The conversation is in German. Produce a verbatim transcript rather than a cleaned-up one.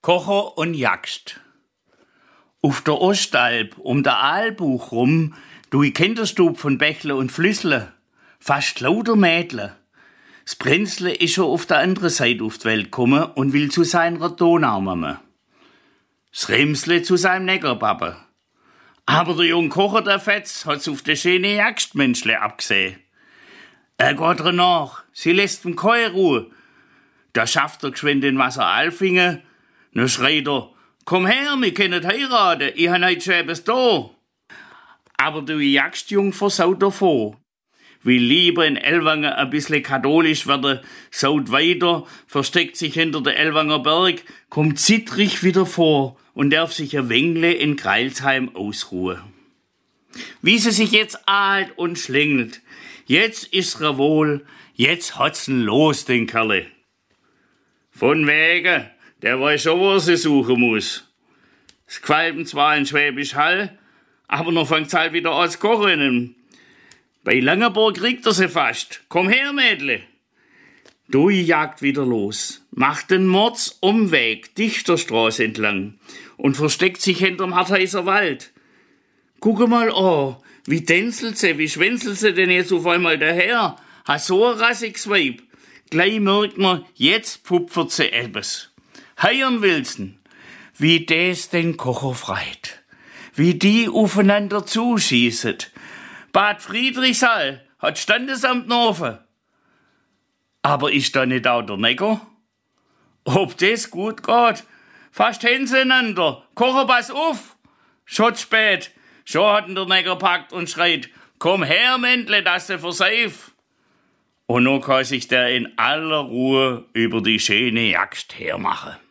Kocher und Jagst. Auf der Ostalb, um der Aalbuch rum, du i Kinderstub von Bächle und Flüssle, fast lauter Mädle. Das Brenzle ist schon auf der anderen Seite auf die Welt gekommen und will zu seiner Donaumamme. Das Remsle zu seinem Neckerpappe. Aber der junge Kocher, der Fetz, hat's auf de schöne Jagdmenschle abgesehen. Er geht ihr nach, sie lässt ihm keine Ruhe. Da schafft er geschwind den Wasser Alfingen, dann schreit er, komm her, wir können heiraten, ich han heut schon etwas da. Aber du Jagdjung versaut davor. Will lieber in Ellwangen ein bisschen katholisch werden, saut weiter, versteckt sich hinter der Ellwanger Berg, kommt zittrig wieder vor und darf sich ein Wengle in Greilsheim ausruhen. Wie sie sich jetzt ahlt und schlängelt, jetzt ist's ihr wohl, jetzt hat's ihn los, den Kerle. Von wegen, der weiß schon, wo er sie suchen muss. Es gefällt ihm zwar in Schwäbisch Hall, aber noch fängt's halt wieder an zu kochen. Bei Langenburg kriegt er sie fast. Komm her, Mädle. Du jagt wieder los, macht den Mordsumweg Dichterstraße entlang und versteckt sich hinterm Hartheiser Wald. Gucke mal an, wie tänzelt sie, wie schwänzelt sie denn jetzt auf einmal daher? Hat so ein rassiges Weib. Gleich merkt man, jetzt pupfert sie etwas. Heiern willsten, wie des den Kocher freit, wie die aufeinander zuschießen. Bad Friedrichshall hat Standesamt offen. Aber ist da nicht auch der Necker? Ob das gut geht? Fast hintereinander. Kocher, pass auf! Schon spät. Schon hat ihn der Necker packt und schreit, komm her, Mändle, dass du verseif. Und nun kann sich der in aller Ruhe über die schöne Jagd hermachen.